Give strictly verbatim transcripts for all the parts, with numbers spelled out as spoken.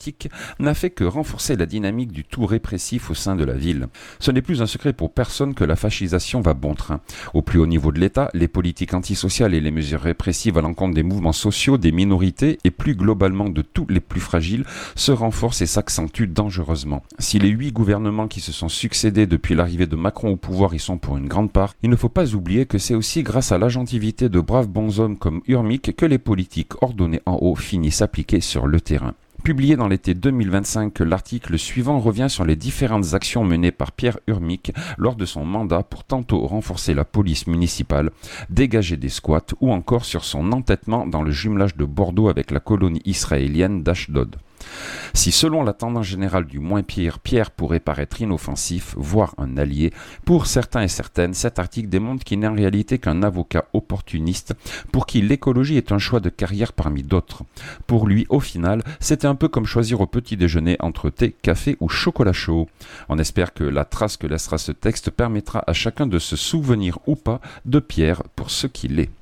médiatique n'a fait que renforcer la dynamique du tout répressif au sein de la ville. Ce n'est plus un secret pour personne que la fascisation va bon train. Au plus haut niveau de l'État, les politiques antisociales et les mesures répressives à l'encontre des mouvements sociaux, des minorités et plus globalement de tous les plus fragiles se renforcent et s'accentuent dangereusement. Si les huit gouvernements qui se sont succédés depuis l'arrivée de Macron au pouvoir y sont pour une grande part, il ne faut pas oublier que c'est aussi grâce à l'agentivité de braves bonshommes comme Urmic que les politiques ordonnées en haut finissent appliquées sur le terrain. Publié dans l'été deux mille vingt-cinq, l'article suivant revient sur les différentes actions menées par Pierre Urmic lors de son mandat pour tantôt renforcer la police municipale, dégager des squats ou encore sur son entêtement dans le jumelage de Bordeaux avec la colonie israélienne d'Ashdod. Si selon la tendance générale du moins pire, Pierre pourrait paraître inoffensif, voire un allié, pour certains et certaines, cet article démontre qu'il n'est en réalité qu'un avocat opportuniste pour qui l'écologie est un choix de carrière parmi d'autres. Pour lui, au final, c'était un peu comme choisir au petit déjeuner entre thé, café ou chocolat chaud. On espère que la trace que laissera ce texte permettra à chacun de se souvenir ou pas de Pierre pour ce qu'il est.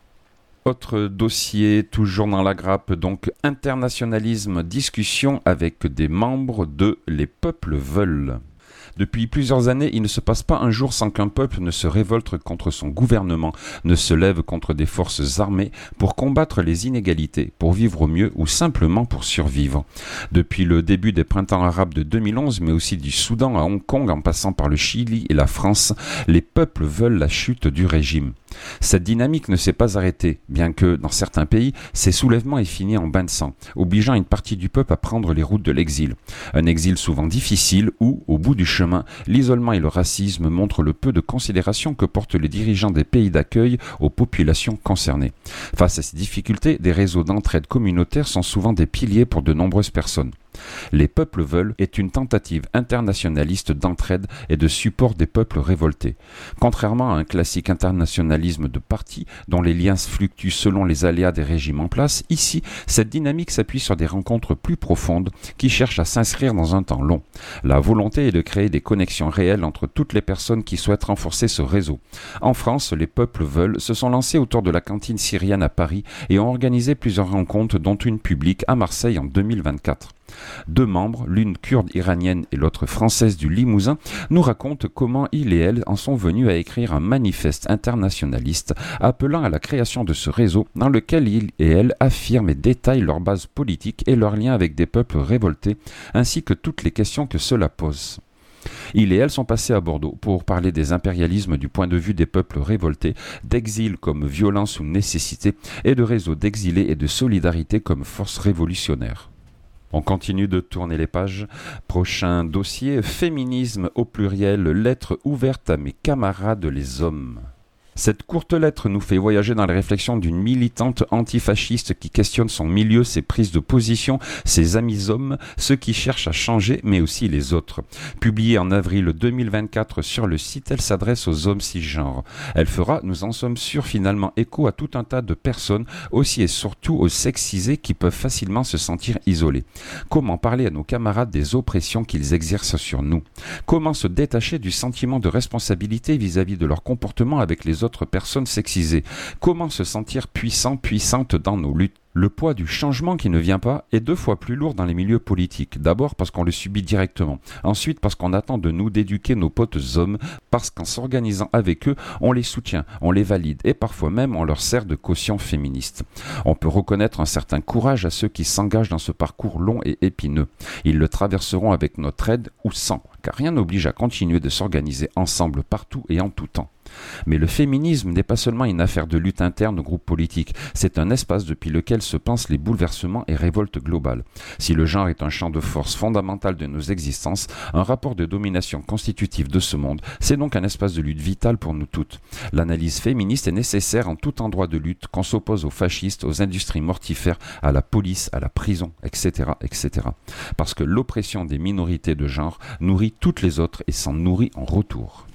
Autre dossier, toujours dans la grappe, donc internationalisme, discussion avec des membres de Les Peuples Veulent. Depuis plusieurs années, il ne se passe pas un jour sans qu'un peuple ne se révolte contre son gouvernement, ne se lève contre des forces armées pour combattre les inégalités, pour vivre au mieux ou simplement pour survivre. Depuis le début des printemps arabes de deux mille onze, mais aussi du Soudan à Hong Kong en passant par le Chili et la France, les peuples veulent la chute du régime. Cette dynamique ne s'est pas arrêtée, bien que, dans certains pays, ces soulèvements aient fini en bain de sang, obligeant une partie du peuple à prendre les routes de l'exil. Un exil souvent difficile où, au bout du chemin, l'isolement et le racisme montrent le peu de considération que portent les dirigeants des pays d'accueil aux populations concernées. Face à ces difficultés, des réseaux d'entraide communautaire sont souvent des piliers pour de nombreuses personnes. Les Peuples Veulent est une tentative internationaliste d'entraide et de support des peuples révoltés. Contrairement à un classique internationalisme de parti dont les liens fluctuent selon les aléas des régimes en place, ici, cette dynamique s'appuie sur des rencontres plus profondes qui cherchent à s'inscrire dans un temps long. La volonté est de créer des connexions réelles entre toutes les personnes qui souhaitent renforcer ce réseau. En France, les Peuples Veulent se sont lancés autour de la cantine syrienne à Paris et ont organisé plusieurs rencontres dont une publique à Marseille en deux mille vingt-quatre. Deux membres, l'une kurde iranienne et l'autre française du Limousin, nous racontent comment ils et elles en sont venus à écrire un manifeste internationaliste appelant à la création de ce réseau dans lequel ils et elles affirment et détaillent leur base politique et leurs liens avec des peuples révoltés, ainsi que toutes les questions que cela pose. Ils et elles sont passés à Bordeaux pour parler des impérialismes du point de vue des peuples révoltés, d'exil comme violence ou nécessité, et de réseaux d'exilés et de solidarité comme force révolutionnaire. On continue de tourner les pages. Prochain dossier, féminisme au pluriel, lettre ouverte à mes camarades les hommes. Cette courte lettre nous fait voyager dans les réflexions d'une militante antifasciste qui questionne son milieu, ses prises de position, ses amis hommes, ceux qui cherchent à changer, mais aussi les autres. Publiée en avril deux mille vingt-quatre sur le site, elle s'adresse aux hommes cisgenres. Elle fera, nous en sommes sûrs, finalement écho à tout un tas de personnes, aussi et surtout aux sexisés qui peuvent facilement se sentir isolés. Comment parler à nos camarades des oppressions qu'ils exercent sur nous? Comment se détacher du sentiment de responsabilité vis-à-vis de leur comportement avec les autres autres personnes sexisées. Comment se sentir puissant, puissante dans nos luttes? Le poids du changement qui ne vient pas est deux fois plus lourd dans les milieux politiques. D'abord parce qu'on le subit directement. Ensuite parce qu'on attend de nous d'éduquer nos potes hommes, parce qu'en s'organisant avec eux, on les soutient, on les valide et parfois même on leur sert de caution féministe. On peut reconnaître un certain courage à ceux qui s'engagent dans ce parcours long et épineux. Ils le traverseront avec notre aide ou sans, car rien n'oblige à continuer de s'organiser ensemble partout et en tout temps. Mais le féminisme n'est pas seulement une affaire de lutte interne au groupe politique, c'est un espace depuis lequel se pensent les bouleversements et révoltes globales. Si le genre est un champ de force fondamental de nos existences, un rapport de domination constitutif de ce monde, c'est donc un espace de lutte vital pour nous toutes. L'analyse féministe est nécessaire en tout endroit de lutte, qu'on s'oppose aux fascistes, aux industries mortifères, à la police, à la prison, et cetera, et cetera. Parce que l'oppression des minorités de genre nourrit toutes les autres et s'en nourrit en retour.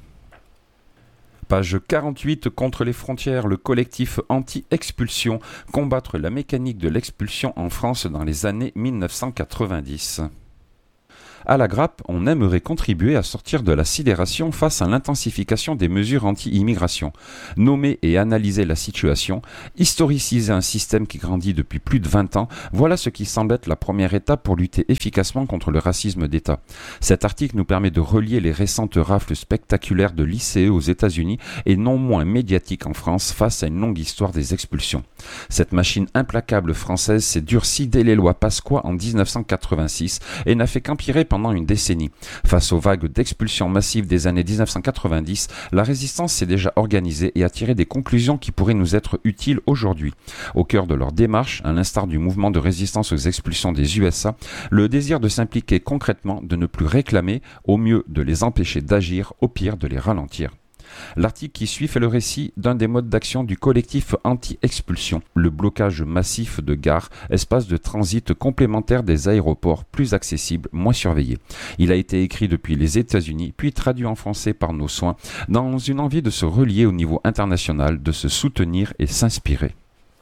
Page quarante-huit, contre les frontières, le collectif anti-expulsion, combattre la mécanique de l'expulsion en France dans les années mille neuf cent quatre-vingt-dix. À la Grappe, on aimerait contribuer à sortir de la sidération face à l'intensification des mesures anti-immigration, nommer et analyser la situation, historiciser un système qui grandit depuis plus de vingt ans, voilà ce qui semble être la première étape pour lutter efficacement contre le racisme d'État. Cet article nous permet de relier les récentes rafles spectaculaires de lycées aux États-Unis et non moins médiatiques en France face à une longue histoire des expulsions. Cette machine implacable française s'est durcie dès les lois Pasqua en dix-neuf cent quatre-vingt-six et n'a fait qu'empirer pendant une décennie. Face aux vagues d'expulsions massives des années dix-neuf cent quatre-vingt-dix, la résistance s'est déjà organisée et a tiré des conclusions qui pourraient nous être utiles aujourd'hui. Au cœur de leur démarche, à l'instar du mouvement de résistance aux expulsions des U S A, le désir de s'impliquer concrètement, de ne plus réclamer, au mieux de les empêcher d'agir, au pire de les ralentir. L'article qui suit fait le récit d'un des modes d'action du collectif anti-expulsion, le blocage massif de gares, espaces de transit complémentaires des aéroports plus accessibles, moins surveillés. Il a été écrit depuis les États-Unis, puis traduit en français par nos soins, dans une envie de se relier au niveau international, de se soutenir et s'inspirer.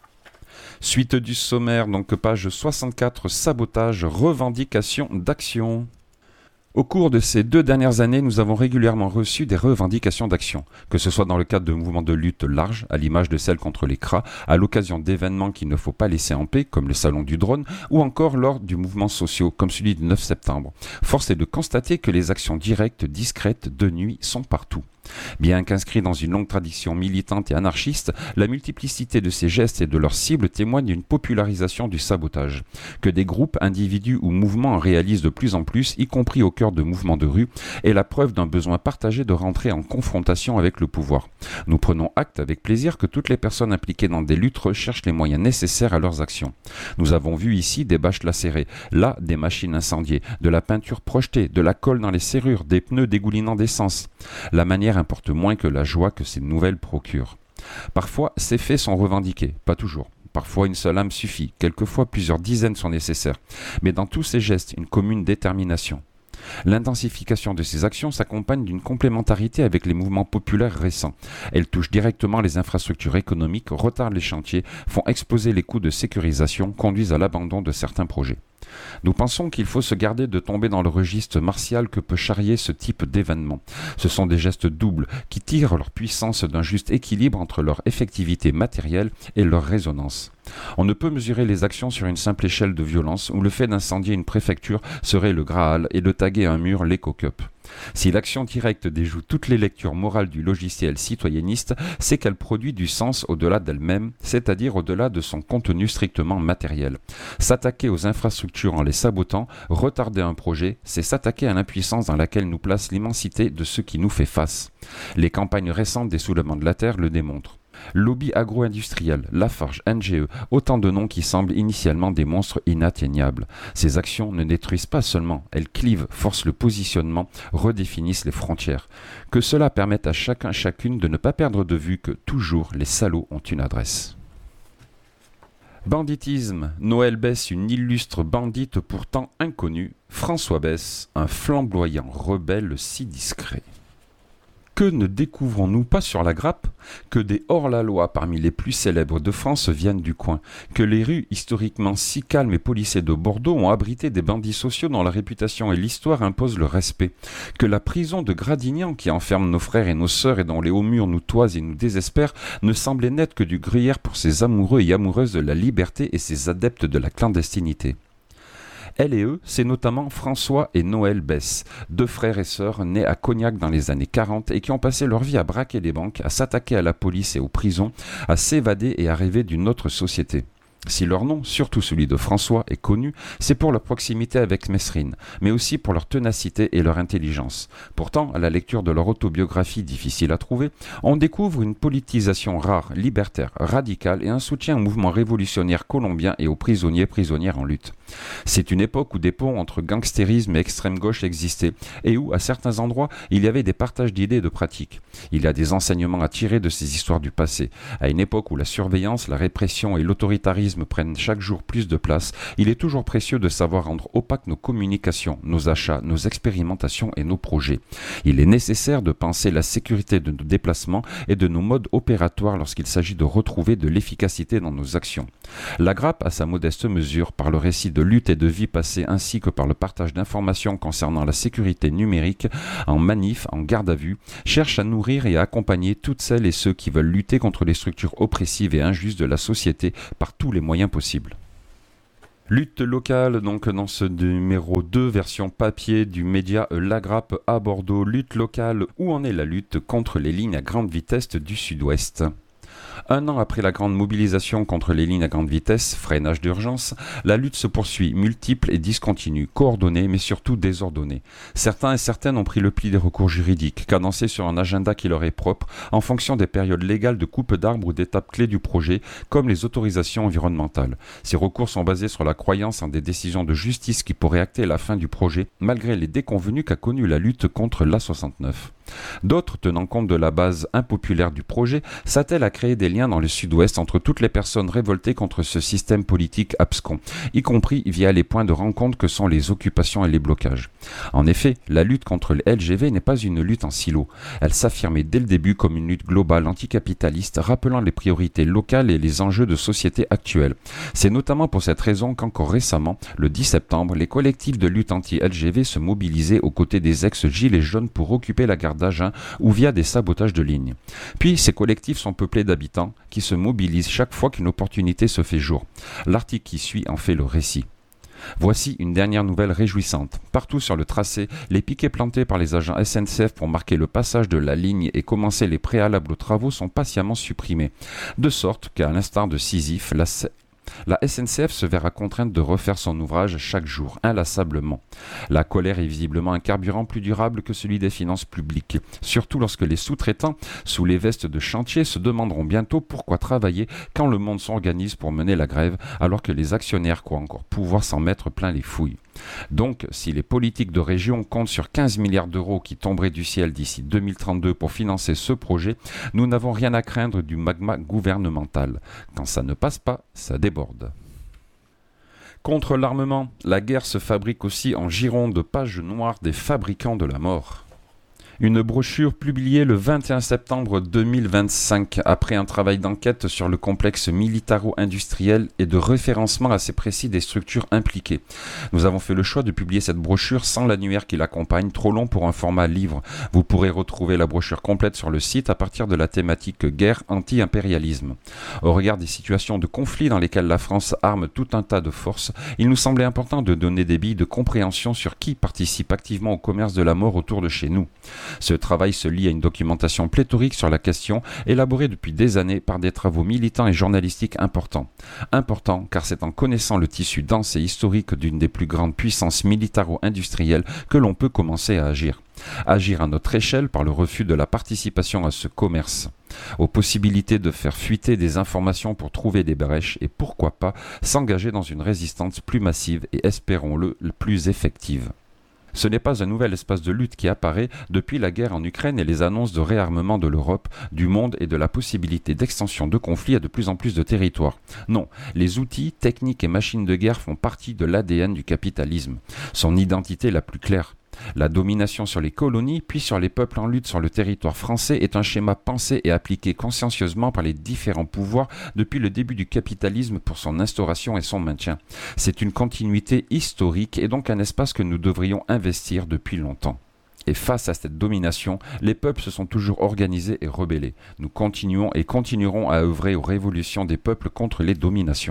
Suite du sommaire, donc page soixante-quatre, sabotage, revendication d'action. Au cours de ces deux dernières années, nous avons régulièrement reçu des revendications d'action, que ce soit dans le cadre de mouvements de lutte larges, à l'image de celles contre les C R A, à l'occasion d'événements qu'il ne faut pas laisser en paix, comme le salon du drone, ou encore lors du mouvement social, comme celui du neuf septembre. Force est de constater que les actions directes, discrètes, de nuit, sont partout. Bien qu'inscrit dans une longue tradition militante et anarchiste, la multiplicité de ces gestes et de leurs cibles témoigne d'une popularisation du sabotage, que des groupes, individus ou mouvements en réalisent de plus en plus, y compris au cœur de mouvements de rue, est la preuve d'un besoin partagé de rentrer en confrontation avec le pouvoir. Nous prenons acte avec plaisir que toutes les personnes impliquées dans des luttes recherchent les moyens nécessaires à leurs actions. Nous avons vu ici des bâches lacérées, là des machines incendiées, de la peinture projetée, de la colle dans les serrures, des pneus dégoulinant d'essence. La manière importe moins que la joie que ces nouvelles procurent. Parfois, ces faits sont revendiqués, pas toujours. Parfois, une seule âme suffit, quelquefois plusieurs dizaines sont nécessaires. Mais dans tous ces gestes, une commune détermination. L'intensification de ces actions s'accompagne d'une complémentarité avec les mouvements populaires récents. Elles touchent directement les infrastructures économiques, retardent les chantiers, font exploser les coûts de sécurisation, conduisent à l'abandon de certains projets. Nous pensons qu'il faut se garder de tomber dans le registre martial que peut charrier ce type d'événement. Ce sont des gestes doubles qui tirent leur puissance d'un juste équilibre entre leur effectivité matérielle et leur résonance. On ne peut mesurer les actions sur une simple échelle de violence où le fait d'incendier une préfecture serait le Graal et de taguer un mur l'éco-cup. Si l'action directe déjoue toutes les lectures morales du logiciel citoyenniste, c'est qu'elle produit du sens au-delà d'elle-même, c'est-à-dire au-delà de son contenu strictement matériel. S'attaquer aux infrastructures en les sabotant, retarder un projet, c'est s'attaquer à l'impuissance dans laquelle nous place l'immensité de ce qui nous fait face. Les campagnes récentes des soulèvements de la Terre le démontrent. Lobby agro-industriel, Lafarge, N G E, autant de noms qui semblent initialement des monstres inatteignables. Ces actions ne détruisent pas seulement, elles clivent, forcent le positionnement, redéfinissent les frontières. Que cela permette à chacun chacune de ne pas perdre de vue que toujours les salauds ont une adresse. Banditisme, Noël Besse, une illustre bandite pourtant inconnue, François Besse, un flamboyant rebelle si discret. Que ne découvrons-nous pas sur la Grappe? Que des hors-la-loi parmi les plus célèbres de France viennent du coin. Que les rues historiquement si calmes et policées de Bordeaux ont abrité des bandits sociaux dont la réputation et l'histoire imposent le respect. Que la prison de Gradignan qui enferme nos frères et nos sœurs et dont les hauts murs nous toisent et nous désespèrent ne semblait n'être que du gruyère pour ces amoureux et amoureuses de la liberté et ces adeptes de la clandestinité. Elle et eux, c'est notamment François et Noël Besse, deux frères et sœurs nés à Cognac dans les années quarante et qui ont passé leur vie à braquer les banques, à s'attaquer à la police et aux prisons, à s'évader et à rêver d'une autre société. Si leur nom, surtout celui de François, est connu, c'est pour leur proximité avec Mesrine, mais aussi pour leur ténacité et leur intelligence. Pourtant, à la lecture de leur autobiographie difficile à trouver, on découvre une politisation rare, libertaire, radicale et un soutien au mouvement révolutionnaire colombien et aux prisonniers prisonnières en lutte. C'est une époque où des ponts entre gangstérisme et extrême gauche existaient et où, à certains endroits, il y avait des partages d'idées et de pratiques. Il y a des enseignements à tirer de ces histoires du passé, à une époque où la surveillance, la répression et l'autoritarisme l'autoritarisme prenne chaque jour plus de place, il est toujours précieux de savoir rendre opaques nos communications, nos achats, nos expérimentations et nos projets. Il est nécessaire de penser la sécurité de nos déplacements et de nos modes opératoires lorsqu'il s'agit de retrouver de l'efficacité dans nos actions. La Grappe, à sa modeste mesure, par le récit de lutte et de vie passée ainsi que par le partage d'informations concernant la sécurité numérique, en manif, en garde à vue, cherche à nourrir et à accompagner toutes celles et ceux qui veulent lutter contre les structures oppressives et injustes de la société par tous les moyens possibles. Lutte locale, donc dans ce numéro deux, version papier du média La Grappe à Bordeaux. Lutte locale, où en est la lutte contre les lignes à grande vitesse du Sud-Ouest ? Un an après la grande mobilisation contre les lignes à grande vitesse, freinage d'urgence, la lutte se poursuit, multiple et discontinue, coordonnée mais surtout désordonnée. Certains et certaines ont pris le pli des recours juridiques, cadencés sur un agenda qui leur est propre, en fonction des périodes légales de coupe d'arbres ou d'étapes clés du projet, comme les autorisations environnementales. Ces recours sont basés sur la croyance en des décisions de justice qui pourraient acter la fin du projet, malgré les déconvenues qu'a connues la lutte contre l'A soixante-neuf. D'autres, tenant compte de la base impopulaire du projet, s'attellent à créer des liens dans le Sud-Ouest entre toutes les personnes révoltées contre ce système politique abscon, y compris via les points de rencontre que sont les occupations et les blocages. En effet, la lutte contre le L G V n'est pas une lutte en silo. Elle s'affirmait dès le début comme une lutte globale anticapitaliste, rappelant les priorités locales et les enjeux de société actuels. C'est notamment pour cette raison qu'encore récemment, le dix septembre, les collectifs de lutte anti-L G V se mobilisaient aux côtés des ex-gilets jaunes pour occuper la gare d'Agen ou via des sabotages de lignes. Puis, ces collectifs sont peuplés d'habitants qui se mobilisent chaque fois qu'une opportunité se fait jour. L'article qui suit en fait le récit. Voici une dernière nouvelle réjouissante. Partout sur le tracé, les piquets plantés par les agents S N C F pour marquer le passage de la ligne et commencer les préalables aux travaux sont patiemment supprimés. De sorte qu'à l'instar de Sisyphe, la La S N C F se verra contrainte de refaire son ouvrage chaque jour, inlassablement. La colère est visiblement un carburant plus durable que celui des finances publiques, surtout lorsque les sous-traitants, sous les vestes de chantier, se demanderont bientôt pourquoi travailler quand le monde s'organise pour mener la grève, alors que les actionnaires croient encore pouvoir s'en mettre plein les fouilles. Donc, si les politiques de région comptent sur quinze milliards d'euros qui tomberaient du ciel d'ici deux mille trente-deux pour financer ce projet, nous n'avons rien à craindre du magma gouvernemental. Quand ça ne passe pas, ça déborde. Contre l'armement, la guerre se fabrique aussi en gironde, page noire des fabricants de la mort. Une brochure publiée le vingt et un septembre deux mille vingt-cinq, après un travail d'enquête sur le complexe militaro-industriel et de référencement assez précis des structures impliquées. Nous avons fait le choix de publier cette brochure sans l'annuaire qui l'accompagne, trop long pour un format livre. Vous pourrez retrouver la brochure complète sur le site à partir de la thématique guerre anti-impérialisme. Au regard des situations de conflit dans lesquelles la France arme tout un tas de forces, il nous semblait important de donner des billes de compréhension sur qui participe activement au commerce de la mort autour de chez nous. Ce travail se lie à une documentation pléthorique sur la question, élaborée depuis des années par des travaux militants et journalistiques importants. Importants car c'est en connaissant le tissu dense et historique d'une des plus grandes puissances militaro-industrielles que l'on peut commencer à agir. Agir à notre échelle par le refus de la participation à ce commerce, aux possibilités de faire fuiter des informations pour trouver des brèches et pourquoi pas s'engager dans une résistance plus massive et espérons-le plus effective. Ce n'est pas un nouvel espace de lutte qui apparaît depuis la guerre en Ukraine et les annonces de réarmement de l'Europe, du monde et de la possibilité d'extension de conflits à de plus en plus de territoires. Non, les outils, techniques et machines de guerre font partie de l'A D N du capitalisme, son identité la plus claire. La domination sur les colonies, puis sur les peuples en lutte sur le territoire français est un schéma pensé et appliqué consciencieusement par les différents pouvoirs depuis le début du capitalisme pour son instauration et son maintien. C'est une continuité historique et donc un espace que nous devrions investir depuis longtemps. Et face à cette domination, les peuples se sont toujours organisés et rebellés. Nous continuons et continuerons à œuvrer aux révolutions des peuples contre les dominations.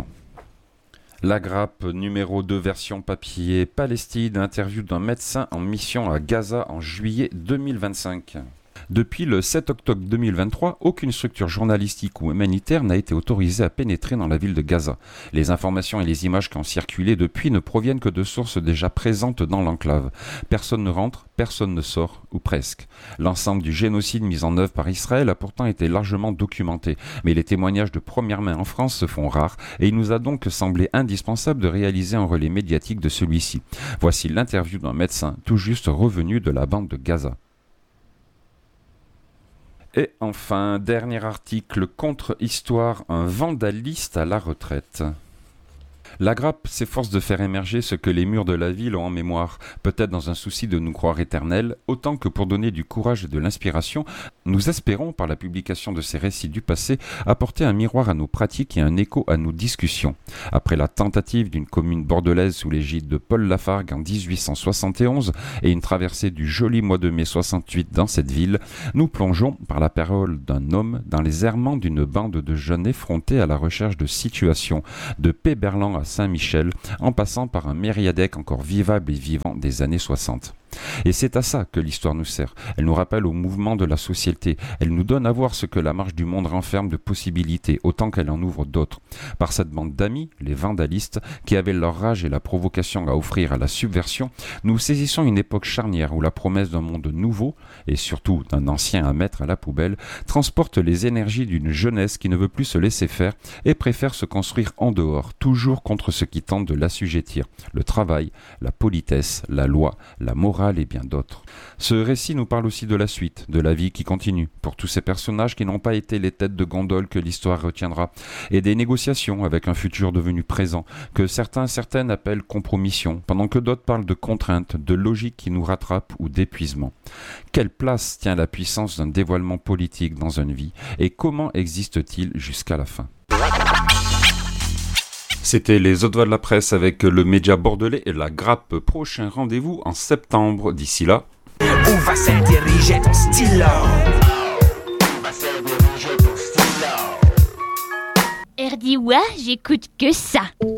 La Grappe, numéro deux, version papier, Palestine, interview d'un médecin en mission à Gaza en juillet deux mille vingt-cinq. Depuis le sept octobre deux mille vingt-trois, aucune structure journalistique ou humanitaire n'a été autorisée à pénétrer dans la ville de Gaza. Les informations et les images qui ont circulé depuis ne proviennent que de sources déjà présentes dans l'enclave. Personne ne rentre, personne ne sort, ou presque. L'ensemble du génocide mis en œuvre par Israël a pourtant été largement documenté, mais les témoignages de première main en France se font rares et il nous a donc semblé indispensable de réaliser un relais médiatique de celui-ci. Voici l'interview d'un médecin tout juste revenu de la bande de Gaza. Et enfin, dernier article, contre-histoire, un vandaliste à la retraite. La grappe s'efforce de faire émerger ce que les murs de la ville ont en mémoire, peut-être dans un souci de nous croire éternels, autant que pour donner du courage et de l'inspiration. Nous espérons, par la publication de ces récits du passé, apporter un miroir à nos pratiques et un écho à nos discussions. Après la tentative d'une commune bordelaise sous l'égide de Paul Lafargue en dix-huit cent soixante et onze et une traversée du joli mois de mai soixante-huit dans cette ville, nous plongeons, par la parole d'un homme, dans les errements d'une bande de jeunes effrontés à la recherche de situations, de Péberlan à Saint-Michel, en passant par un Mériadec encore vivable et vivant des années soixante. Et c'est à ça que l'histoire nous sert. Elle nous rappelle au mouvement de la société. Elle nous donne à voir ce que la marche du monde renferme de possibilités, autant qu'elle en ouvre d'autres. Par cette bande d'amis, les vandalistes, qui avaient leur rage et la provocation à offrir à la subversion, nous saisissons une époque charnière où la promesse d'un monde nouveau, et surtout d'un ancien à mettre à la poubelle, transporte les énergies d'une jeunesse qui ne veut plus se laisser faire et préfère se construire en dehors, toujours contre ce qui tente de l'assujettir. Le travail, la politesse, la loi, la morale, et bien d'autres. Ce récit nous parle aussi de la suite, de la vie qui continue, pour tous ces personnages qui n'ont pas été les têtes de gondole que l'histoire retiendra, et des négociations avec un futur devenu présent, que certains, certaines appellent compromission, pendant que d'autres parlent de contraintes, de logique qui nous rattrape ou d'épuisement. Quelle place tient la puissance d'un dévoilement politique dans une vie, et comment existe-t-il jusqu'à la fin ? C'était les Autres Voix de la Presse avec le média bordelais et la grappe. Prochain rendez-vous en septembre. D'ici là, où va se diriger ton stylo? Où va se diriger ton stylo? R D I, ouais, j'écoute que ça.